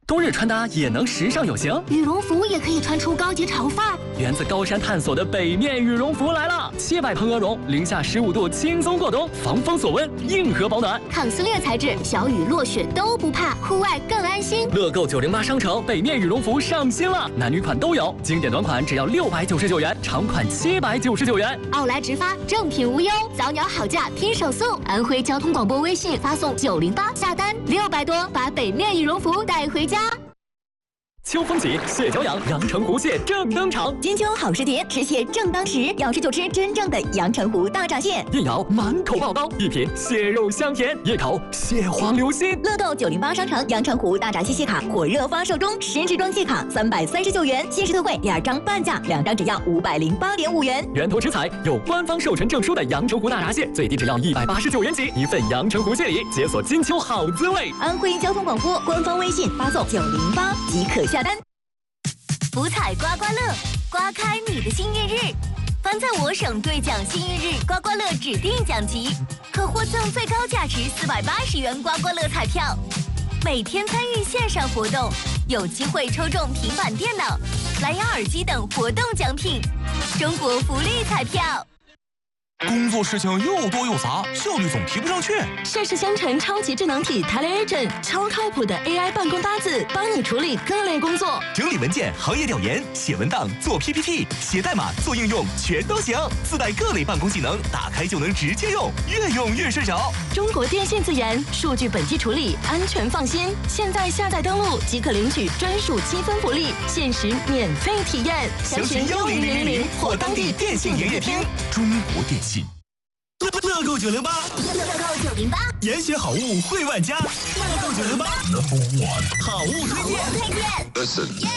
冬日穿搭也能时尚有型， 羽绒服也可以穿出高级潮范儿。 源自高山探索的北面羽绒服来了，700蓬鹅绒，零下15度轻松过冬，防风锁温，硬核保暖， 抗撕裂材质，小雨落雪都不怕，户外更安心。 乐购908商城北面羽绒服上新了，男女款都有，经典短款只要699元，长款799元。 奥莱直发，正品无忧，早鸟好价拼手速。安徽交通广播微信发送908下单，600多，把北面羽绒服带回家。 秋风起，蟹脚痒，阳澄湖蟹正登场。 金秋好时节，吃蟹正当时，要吃就吃真正的阳澄湖大闸蟹。 一咬满口爆刀，一品蟹肉香甜，一口蟹黄流心。 乐购908商城阳澄湖大闸蟹卡火热发售中，10支装蟹卡339元，限时特惠2张半价，2张只要508.5元。 源头食材有官方授权证书的阳澄湖大闸蟹，最低只要189元起，一份阳澄湖蟹礼，解锁金秋好滋味。 安徽交通广播官方微信发送908即可下单。 福彩刮刮乐，刮开你的幸运日。凡在我省兑奖幸运日刮刮乐指定奖级，可获赠最高价值480元刮刮乐彩票。每天参与线上活动，有机会抽中平板电脑、蓝牙耳机等活动奖品。中国福利彩票。 工作事情又多又杂，效率总提不上去。 盛世香城超级智能体 TeleAgent， 超靠谱的 AI 办公搭子，帮你处理各类工作， 整理文件、行业调研、写文档、做 PPT、写代码、做应用，全都行。自带各类办公技能，打开就能直接用，越用越顺手。 中国电信自研，数据本地处理，安全放心。现在下载登录即可领取专属积分福利，限时免费体验。 详询10000或当地电信营业厅。中国电信。 乐购908，严选好物惠万家。乐购908，好物推荐。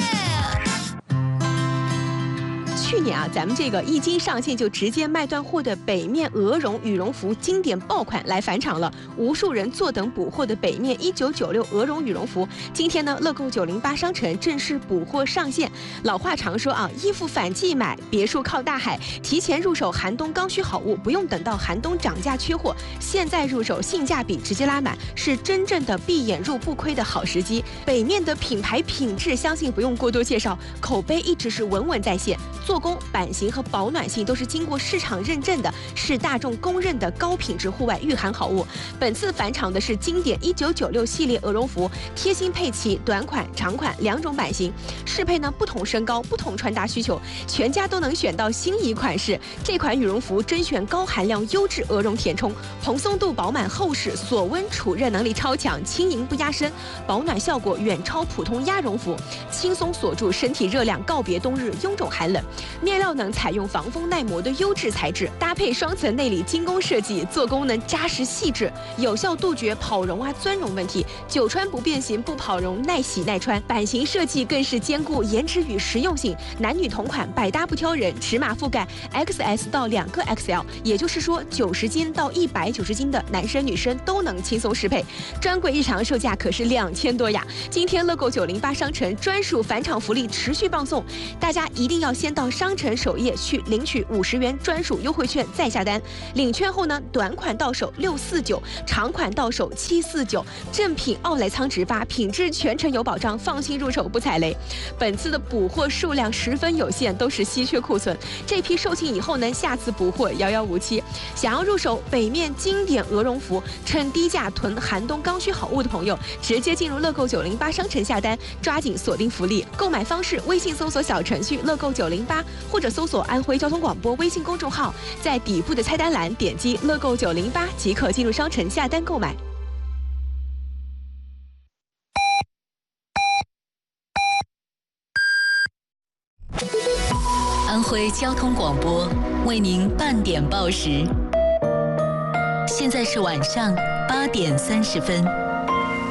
去年啊，咱们这个一经上线就直接卖断货的北面鹅绒羽绒服经典爆款来返场了，无数人坐等补货的北面1996鹅绒羽绒服，今天呢，乐购908商城正式补货上线。老话常说啊，衣服反季买，别墅靠大海，提前入手寒冬刚需好物，不用等到寒冬涨价缺货，现在入手性价比直接拉满，是真正的闭眼入不亏的好时机。北面的品牌品质，相信不用过多介绍，口碑一直是稳稳在线。做工、版型和保暖性都是经过市场认证的，是大众公认的高品质户外御寒好物。本次返场的是经典1996系列鹅绒服，贴心配齐短款、长款2种版型，适配呢不同身高、不同穿搭需求，全家都能选到心仪款式。这款羽绒服甄选高含量优质鹅绒填充，蓬松度饱满厚实，锁温储热能力超强，轻盈不压身，保暖效果远超普通鸭绒服，轻松锁住身体热量，告别冬日臃肿寒冷。面料能采用防风耐磨的优质材质，搭配双层内里精工设计，做工能扎实细致，有效杜绝跑绒钻绒问题，久穿不变形不跑绒，耐洗耐穿。版型设计更是兼顾颜值与实用性，男女同款，百搭不挑人，尺码覆盖 XS 到2个 XL， 也就是说90斤到190斤的男生女生都能轻松适配。专柜日常售价可是2000多呀！今天乐购908商城专属返场福利持续放送，大家一定要先到商城首页去领取50元专属优惠券再下单。领券后呢，短款到手649，长款到手749，正品奥莱仓直发，品质全程有保障，放心入手不踩雷。本次的补货数量十分有限，都是稀缺库存，这批售罄以后呢，下次补货遥遥无期。想要入手北面经典鹅绒服，趁低价囤寒冬刚需好物的朋友，直接进入乐购908商城下单，抓紧锁定福利。购买方式：微信搜索小程序乐购908，或者搜索安徽交通广播微信公众号，在底部的菜单栏点击乐购908即可进入商城下单购买。 安徽交通广播为您半点报时，现在是晚上8点30分。